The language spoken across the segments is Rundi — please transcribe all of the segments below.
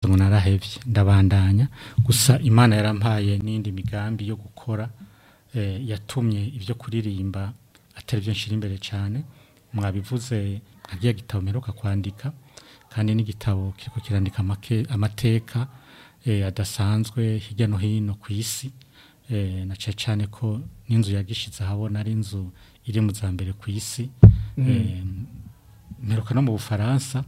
ngo narahevye ndabandanya gusa Imana yarampaye n'indi migambi yo gukora yatumye ivyo kuririmba atari byo nshira imbere cyane mwabivuze nkagiye gitabo meruka kwandika kandi n'igitabo kiriko kirandika amateka adasanzwe hirya no hino ku isi na cyane ko n'inzu yagishize habona ari inzu iri mu zambere ku isi meruka no mu Bufaransa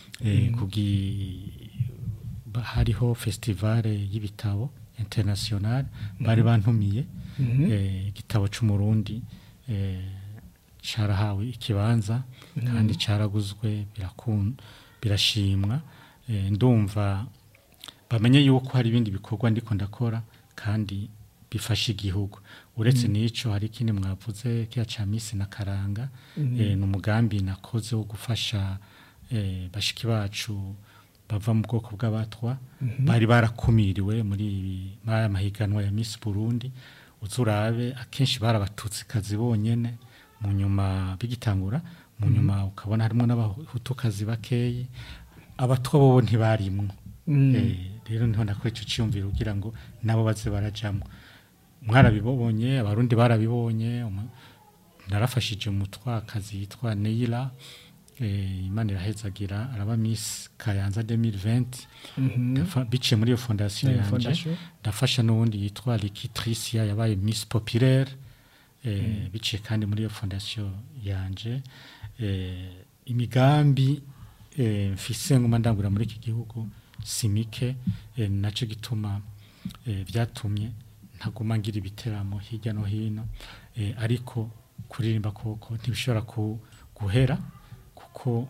hariho festival y'ibitabo international bari bantumiye igitabo c'umurundi carahawe ikibanza kandi caraguzwe birashimwa ndumva bamenye yuko hari ibindi bikorwa ndiko ndakora kandi bifasha igihugu uretse nico hari kindi mwavuze kiya ca misi na karanga n'umugambi nakoze wo gufasha bashiki bacu bava mu bwoko bw'abatwa bari barakumiriwe muri aya mahiganwa ya Miss Burundi uzurabe akenshi barabatutsi kazi bonyene mu nyuma bigitangura mu nyuma ukabona harimo n'abahutukazi bakeyi abatwa bo ntibarimwo rero niho nakora ico cyumvira kugira ngo nabo baze barajamwe mwarabibonye abarundi barabibonye narafashije umutwakazi yitwa Neila Imana irahezagira araba Miss Kayanza 2020 bice muri iyo fondation yanje ndafasha n'uwundi yitwa Likitricia yabaye Miss Populaire bice kandi muri iyo fondation yanje imigambi mfise nguma ndangura muri iki gihugu simike naco gituma byatumye ntaguma ngira ibiteramo hirya no hino ariko kuririmba koko ntibishobora guhera kuko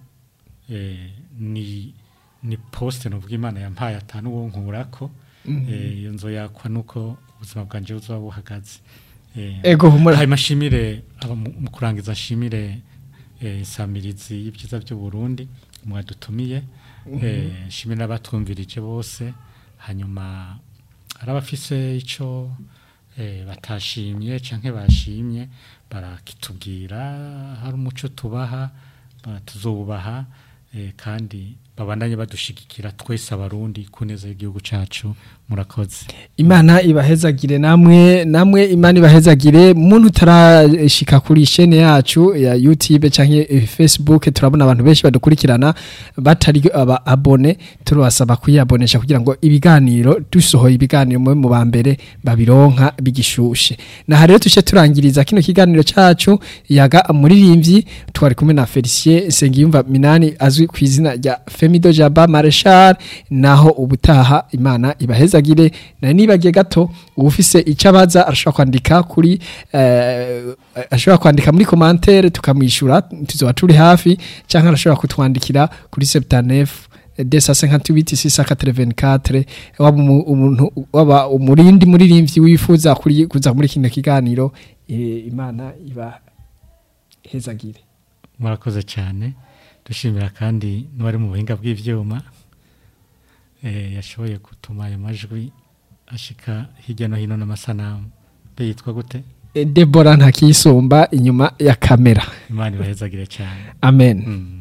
ni poste novuga Imana yampaye atanu wo nkurako iyo nzo yakwa nuko ubuzima bwanje buzoba buhagaze ego humura hay mashimire mu kurangiza shimire samirizi y'ibyiza byo Burundi mwadutumiye shimire n'abatwumvirije bose hanyuma arabafise ico batashimye canke bashimye barakitubwira hari umuco tubaha tuzobubaha kandi babandanye badushigikira twese abarundi kuneza igihugu cacu murakoze Imana ibahezagire namwe Imana ibahezagire muntu utarashika kuri chaîne yacu ya YouTube canke Facebook turabona abantu benshi badukurikirana batari aba abone turabasaba kuyabonesha kugira ngo ibiganiro dusohoye ibiganiro mu bambere babironka bigishushe na rero tushe turangiriza kino kiganiro cacu yaga muririmbyi twari kumwe na Felicien Sengiyumva Minani azwi ku izina rya Femido Jaba Marshal naho ubutaha Imana ibahezagire na nibagiye gato ufise icabaza arashobora kwandika kuri ashobora kwandika muri commentaire tukamwishura tuzoba turi hafi canke arashobora kutwandikira kuri 79 258 waba umuntu waba umurindi muririmbyi wifuza kuza muri kino kiganiro Imana ibahezagire murakoze cyane dushimira kandi n'uwari mu buhinga bw'ivyuma yashoboye gutuma ayo majwi ashika hirya no hino n'amasanamu be yitwa gute Deborah ntakisumba inyuma ya kamera Imana ibahezagire cyane amen